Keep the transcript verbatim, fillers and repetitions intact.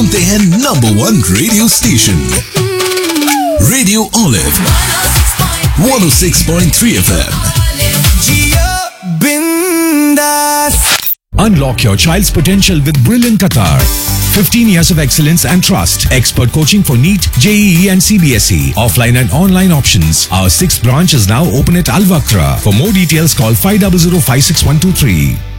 सुनते हैं number one radio station radio Olive one oh six point three F M. Unlock your child's potential with Brilliant Qatar. fifteen years of excellence and trust. Expert coaching for NEET, J E E and C B S E. Offline and online options. Our sixth branch is now open at Al Wakra. For more details, call five zero zero five six one two three.